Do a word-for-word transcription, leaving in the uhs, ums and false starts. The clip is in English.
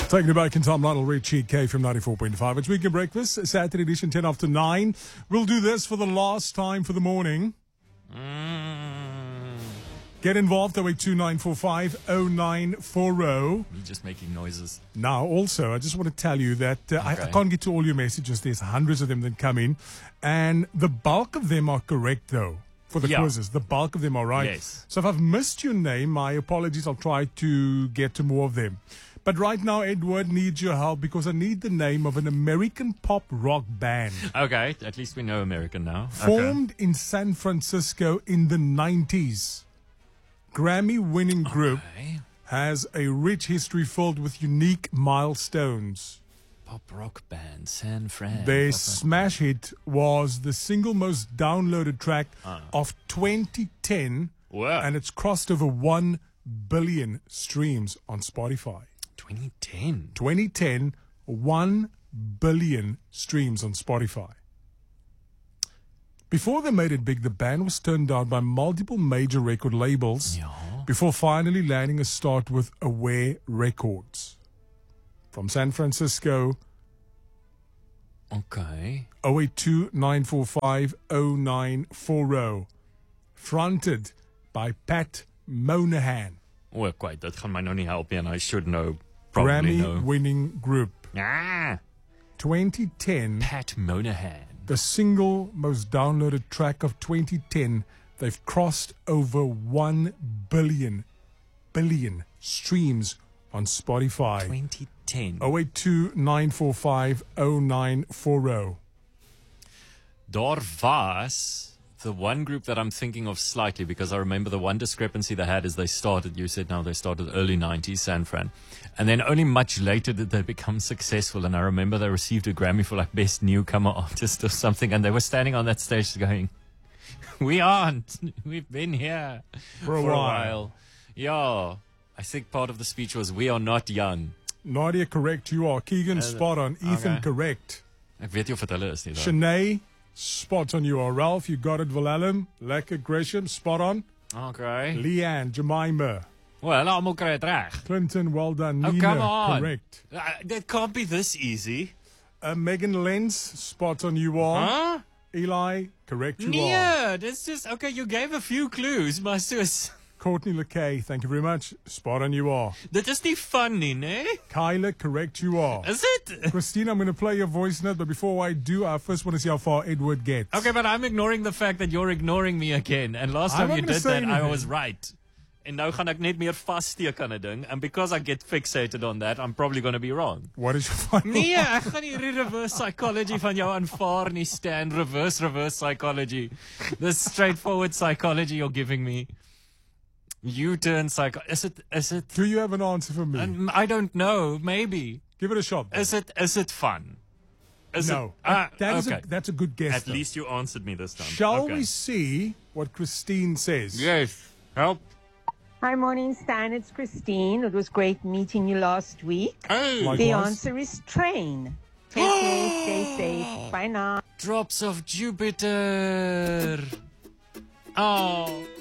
Taking you back in time, Lionel Richie, K from ninety-four point five. It's Weekend Breakfast, Saturday edition, ten after nine. We'll do this for the last time for the morning. Mm. Get involved, oh eight two nine four five oh nine four oh. Me just making noises. Now, also, I just want to tell you that uh, I, I Okay. can't get to all your messages. There's hundreds of them that come in. And the bulk of them are correct, though, for the Yeah. quizzes. The bulk of them are right. Yes. So if I've missed your name, my apologies. I'll try to get to more of them. But right now, Edward needs your help because I need the name of an American pop rock band Okay, at least we know American now. formed in San Francisco in the nineties. Grammy-winning group Okay. has a rich history filled with unique milestones. Pop rock band, San Fran. Their What's that? smash hit was the single most downloaded track of twenty ten, Wow. and it's crossed over one billion streams on Spotify. twenty ten. twenty ten, one billion streams on Spotify. Before they made it big, the band was turned down by multiple major record labels Yeah. before finally landing a start with Aware Records. From San Francisco, Okay. oh eight two nine four five oh nine four oh. Fronted by Pat Monahan, Oh, quite. Dat gaan my nou nie help nie, and I should know. Probably know. Grammy-winning group. Ah, twenty ten, Pat Monahan. the single most downloaded track of twenty ten, they've crossed over one billion, billion streams on Spotify. twenty ten. oh eight two nine four five oh nine four oh. Daar was the one group that I'm thinking of slightly, because I remember the one discrepancy they had is they started, you said now they started early nineties, San Fran. And then only much later did they become successful. And I remember they received a Grammy for like Best Newcomer Artist or something. And they were standing on that stage going, we aren't. We've been here For a while. Yeah. I think part of the speech was, we are not young. Nadia, correct you are. Keegan, spot on. Ethan, okay. correct. Ek weet nie of dit hulle is nie. though. Shanae, spot on you are. Ralph, you got it. Willem, lekker. Gresham, spot on. Okay. Leanne, Jemima, Well, almal kry dit reg. Clinton, well done. Oh, Nina, come on. correct. Uh, that can't be this easy. Uh, Megan Lenz, spot on you are. Huh? Eli, correct you are. Yeah, that's just okay. You gave a few clues, maar soos Courtney LeKay, thank you very much. Spot on you are. dit is nie fun nie, né? Kyla, correct you are. Is it? Christina, I'm going to play your voice note, but before I do, I first want to see how far Edward gets. Okay, but I'm ignoring the fact that you're ignoring me again. And last I'm time not you gonna did say that, I anything. was right. En nou gaan ek net meer vassteek aan 'n ding, and because I get fixated on that, I'm probably going to be wrong. What is your final? Nee, ek gaan nie hierdie reverse psychology van jou aanvaar nie, Stan. Reverse, reverse psychology. The straightforward psychology you're giving me. U-turn psycho. Is it, is it, Do you have an answer for me? um, I don't know, maybe. Give it a shot. Is it, is it fun? Is no. It, ah, that is okay. a, that's a good guess. At though. least you answered me this time. Shall okay. we see what Christine says? Yes. Help. Hi, morning, Stan. It's Christine. It was great meeting you last week. Hey. Like- The was? answer is train. Take care, stay safe. Bye now. Drops of Jupiter. Oh.